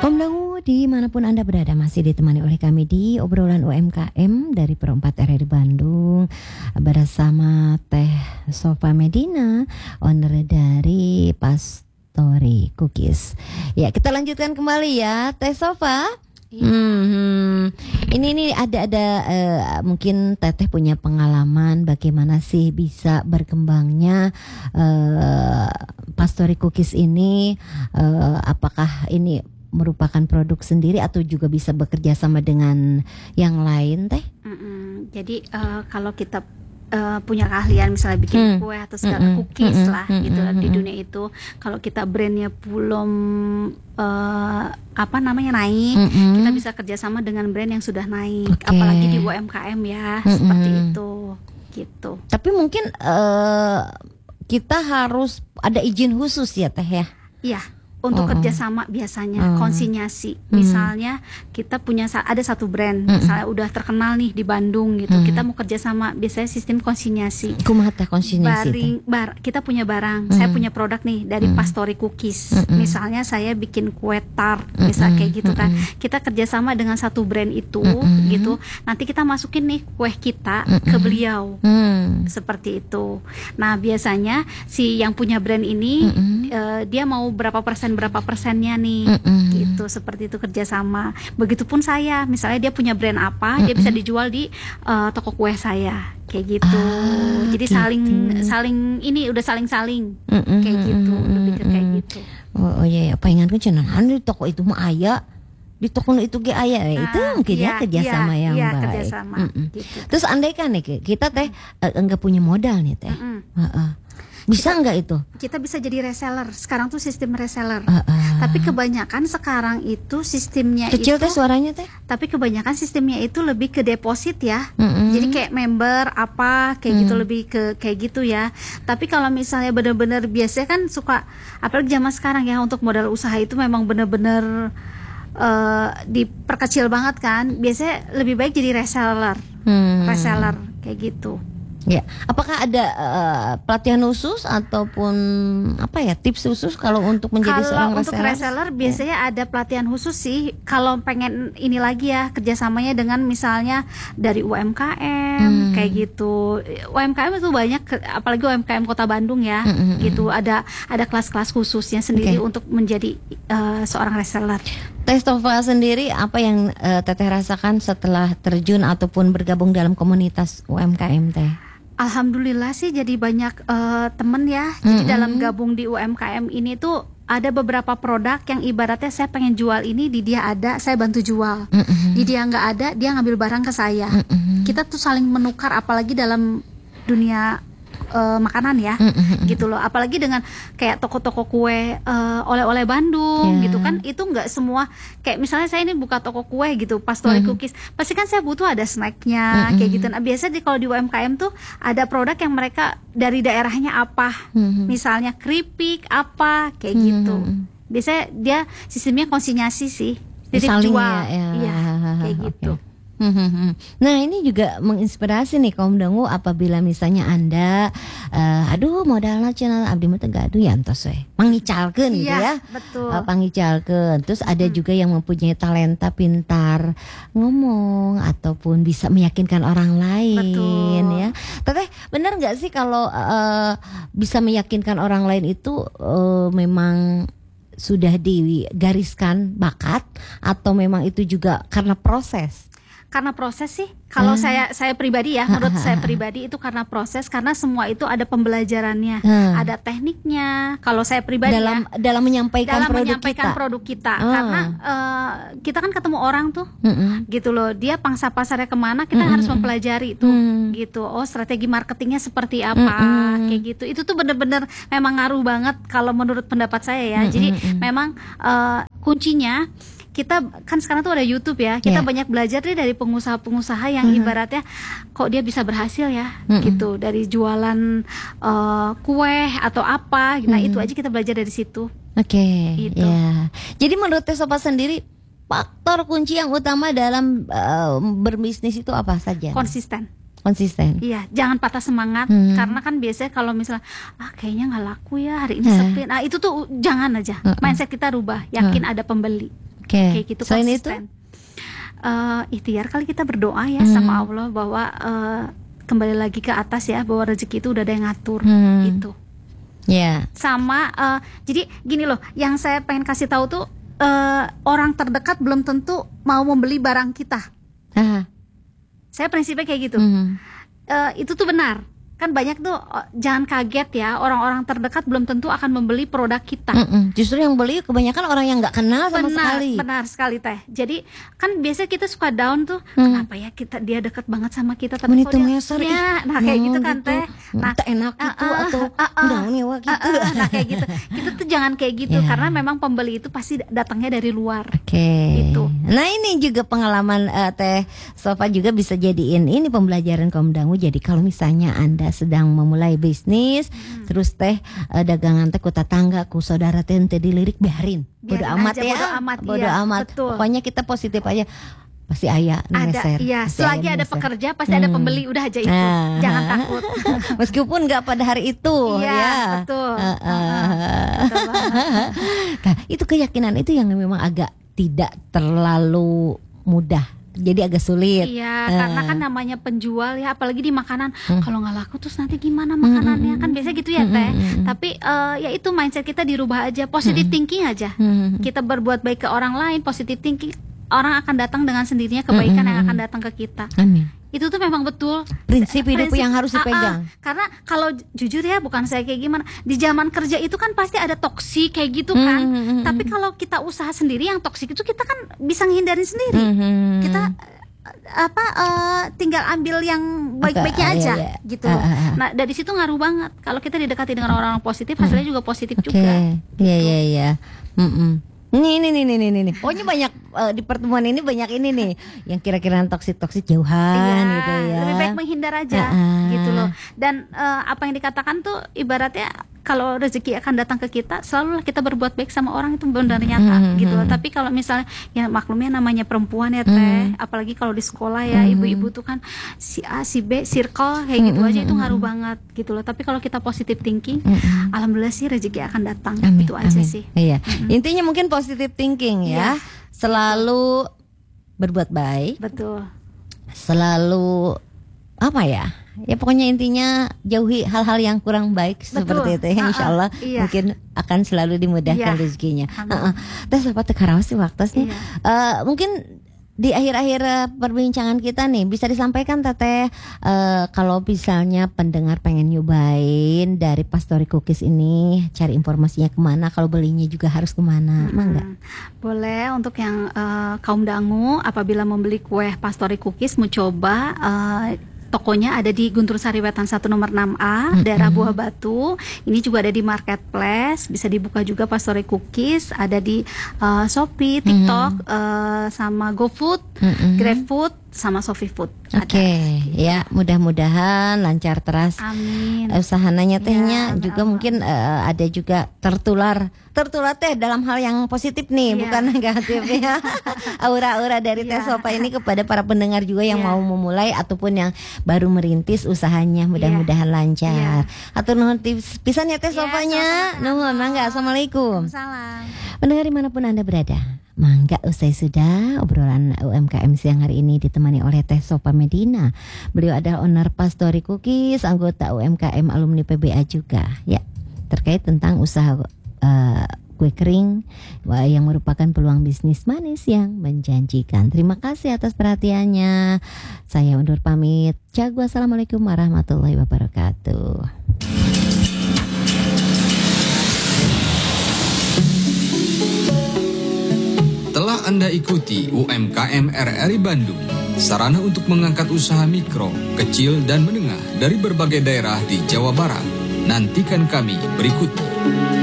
Om Dangu dimanapun Anda berada masih ditemani oleh kami di obrolan UMKM dari Pro 4 RRI Bandung bersama Teh Sofa Medina, owner dari Pastori Cookies. Ya, kita lanjutkan kembali ya Teh Sofa. Ini ada mungkin Teteh punya pengalaman bagaimana sih bisa berkembangnya Pastori Cookies ini, apakah ini merupakan produk sendiri atau juga bisa bekerja sama dengan yang lain Teh? Jadi kalau kita punya keahlian misalnya bikin kue atau segala cookies lah gitu di dunia itu, kalau kita brandnya belum naik, kita bisa kerjasama dengan brand yang sudah naik, apalagi di UMKM ya, seperti itu gitu. Tapi mungkin kita harus ada izin khusus ya Teh ya? Iya. Untuk kerjasama biasanya konsinyasi, misalnya kita punya ada satu brand, misalnya udah terkenal nih di Bandung gitu, kita mau kerjasama, biasanya sistem konsinyasi. Kumaha teh konsinyasi? Kita punya barang, saya punya produk nih dari Pastori Cookies, misalnya saya bikin kue tart, misalnya kayak gitu kan, kita kerjasama dengan satu brand itu, gitu. Nanti kita masukin nih kue kita ke beliau, seperti itu. Nah biasanya si yang punya brand ini dia mau berapa persennya nih, gitu, seperti itu kerjasama. Begitupun saya, misalnya dia punya brand apa, dia bisa dijual di toko kue saya, kayak gitu. Jadi gitu. saling ini udah saling kayak gitu, lebih ke kayak gitu. Oh iya, pengen cenah di toko itu mah aya, di toko itu ge aya, itu mungkin ya kerjasama yang baik. Kerjasama, gitu. Terus andaikan nih kita teh enggak punya modal nih Teh. Bisa nggak itu? Kita bisa jadi reseller. Sekarang tuh sistem reseller. Tapi kebanyakan sekarang itu sistemnya kecil teh suaranya Teh. Tapi kebanyakan sistemnya itu lebih ke deposit ya. Jadi kayak member apa kayak gitu, lebih ke kayak gitu ya. Tapi kalau misalnya benar-benar biasanya kan suka, apalagi zaman sekarang ya, untuk modal usaha itu memang benar-benar diperkecil banget kan. Biasanya lebih baik jadi reseller. Reseller kayak gitu. Ya, apakah ada pelatihan khusus ataupun tips khusus kalau untuk menjadi seorang reseller? Kalau untuk reseller biasanya ada pelatihan khusus sih. Kalau pengen ini lagi ya, kerjasamanya dengan misalnya dari UMKM kayak gitu. UMKM itu banyak, apalagi UMKM Kota Bandung ya, gitu. Ada kelas-kelas khususnya sendiri untuk menjadi seorang reseller. Teh Sofa sendiri apa yang Teteh rasakan setelah terjun ataupun bergabung dalam komunitas UMKM Teh? Alhamdulillah sih jadi banyak temen ya. Jadi dalam gabung di UMKM ini tuh ada beberapa produk yang ibaratnya saya pengen jual ini, di dia ada, saya bantu jual. Di dia nggak ada, dia ngambil barang ke saya. Kita tuh saling menukar, apalagi dalam dunia makanan ya, gitu loh. Apalagi dengan kayak toko-toko kue, oleh-oleh Bandung, gitu kan. Itu nggak semua, kayak misalnya saya ini buka toko kue gitu, Pastori Cookies, pasti kan saya butuh ada snacknya, kayak gitu. Nah biasanya kalau di UMKM tuh ada produk yang mereka dari daerahnya apa, misalnya keripik apa, kayak gitu. Biasanya dia sistemnya konsinyasi sih, titip jual, kayak gitu. Nah ini juga menginspirasi nih kaum dangu, apabila misalnya Anda modalna cenah abdi mah teh gaduh ya entos we mangicalkeun gitu ya. Betul. Pangicalkeun. Terus ada juga yang mempunyai talenta pintar ngomong ataupun bisa meyakinkan orang lain. Betul. Ya. Teteh benar nggak sih kalau bisa meyakinkan orang lain itu memang sudah digariskan bakat atau memang itu juga karena proses? Karena proses sih. Kalau saya pribadi ya, menurut saya pribadi itu karena proses, karena semua itu ada pembelajarannya, ada tekniknya. Kalau saya pribadi dalam menyampaikan produk kita, karena kita kan ketemu orang tuh, gitu loh. Dia pangsa pasarnya kemana, kita harus mempelajari tuh, gitu. Oh strategi marketingnya seperti apa, kayak gitu. Itu tuh bener-bener memang ngaruh banget kalau menurut pendapat saya ya. Jadi memang kuncinya, kita kan sekarang tuh ada YouTube ya, kita banyak belajar deh dari pengusaha-pengusaha yang ibaratnya kok dia bisa berhasil ya, gitu, dari jualan kue atau apa. Nah itu aja kita belajar dari situ. Gitu. Ya. Jadi menurut Teh Sofa sendiri, faktor kunci yang utama dalam berbisnis itu apa saja? Konsisten. Iya, jangan patah semangat, karena kan biasanya kalau misalnya kayaknya nggak laku ya hari ini sepi. Nah itu tuh jangan aja, mindset kita rubah, yakin ada pembeli. Kayak gitu. Selain konsisten. Ikhtiar kali kita berdoa ya sama Allah bahwa kembali lagi ke atas ya, bahwa rezeki itu udah ada yang ngatur gitu. Ya. Sama jadi gini loh, yang saya pengen kasih tahu tuh orang terdekat belum tentu mau membeli barang kita. Saya prinsipnya kayak gitu. Itu tuh benar. Kan banyak tuh, jangan kaget ya, orang-orang terdekat belum tentu akan membeli produk kita. Justru yang beli kebanyakan orang yang nggak kenal sama sekali. Benar sekali Teh. Jadi kan biasanya kita suka down tuh, kenapa ya dia dekat banget sama kita, tapi kok dia ya, nah kayak gitu kan Teh. Nah enak gitu atau udah nyewa gitu. Nah kayak gitu. Kita tuh jangan kayak gitu, karena memang pembeli itu pasti datangnya dari luar. Gitu. Nah ini juga pengalaman Teh Sofa juga bisa jadiin ini pembelajaran kaum dangu. Jadi kalau misalnya Anda sedang memulai bisnis, terus Teh dagangan Teh ku tetangga, ku saudara Teh dilirik, biarin bodo amat ya, bodo amat. Pokoknya kita positif aja, pasti ada. Iya, selagi ada pekerja pasti ada pembeli, udah aja itu, jangan takut. Meskipun nggak pada hari itu, ya. Betul. Nah, itu keyakinan itu yang memang agak tidak terlalu mudah. Jadi agak sulit. Iya, karena kan namanya penjual ya, apalagi di makanan. Kalau nggak laku terus nanti gimana makanannya, kan biasa gitu ya Teh. Tapi ya itu mindset kita dirubah aja, positive thinking aja. Kita berbuat baik ke orang lain, positive thinking, orang akan datang dengan sendirinya kebaikan yang akan datang ke kita. Amin. Itu tuh memang betul prinsip hidup yang harus dipegang. Karena kalau jujur ya, bukan saya kayak gimana, di zaman kerja itu kan pasti ada toksik kayak gitu kan. Tapi kalau kita usaha sendiri, yang toksik itu kita kan bisa nghindarin sendiri. Kita tinggal ambil yang baik-baiknya aja gitu. Nah dari situ ngaruh banget. Kalau kita didekati dengan orang-orang positif, hasilnya juga positif juga. Iya. Nih. Pokoknya banyak di pertemuan ini banyak ini nih yang kira-kira toksik jauhan gitu ya. Lebih baik menghindar aja gitu loh. Dan apa yang dikatakan tuh ibaratnya kalau rezeki akan datang ke kita, selalu kita berbuat baik sama orang, itu benar nyata gitu loh. Tapi kalau misalnya ya maklumnya namanya perempuan ya Teh, apalagi kalau di sekolah ya ibu-ibu tuh kan si A si B circle kayak gitu aja, itu ngaruh banget gitu loh. Tapi kalau kita positive thinking, alhamdulillah sih rezeki akan datang. Itu aja sih. Iya. Intinya mungkin positive thinking ya. Selalu berbuat baik. Betul. Selalu apa ya? Ya pokoknya intinya jauhi hal-hal yang kurang baik. Seperti itu ya, insya Allah mungkin akan selalu dimudahkan rezekinya. Terus apa tekarawas sih waktu nih? Mungkin di akhir-akhir perbincangan kita nih bisa disampaikan Teteh, kalau misalnya pendengar pengen nyobain dari Pastori Cookies ini, cari informasinya kemana, kalau belinya juga harus kemana, mangga? Boleh. Untuk yang kaum dangu, apabila membeli kue Pastori Cookies, mau coba, tokonya ada di Guntur Sari Wetan 1 nomor 6A, daerah Buah Batu. Ini juga ada di Marketplace, bisa dibuka juga Pastori Cookies, ada di Shopee, TikTok, sama GoFood, GrabFood, sama Shopee Food. Ya mudah-mudahan lancar terus. Amin. Usahananya Tehnya juga mungkin ada juga tertular Teh dalam hal yang positif nih, bukan negatif ya. Aura-aura dari Teh Sofa ini kepada para pendengar juga yang mau memulai ataupun yang baru merintis usahanya, mudah-mudahan lancar. Atur nuhun pisan ya Teh Sofanya. Nuhun, mangga. Assalamualaikum. Salam. Pendengar dimanapun Anda berada, mangga usai sudah obrolan UMKM siang hari ini ditemani oleh Teh Sofa Medina. Beliau adalah owner Pastori Cookies, anggota UMKM alumni PBA juga ya, terkait tentang usaha kue kering yang merupakan peluang bisnis manis yang menjanjikan. Terima kasih atas perhatiannya. Saya undur pamit. Jago, assalamualaikum warahmatullahi wabarakatuh. Telah Anda ikuti UMKM RRI Bandung, sarana untuk mengangkat usaha mikro, kecil, dan menengah dari berbagai daerah di Jawa Barat. Nantikan kami berikutnya.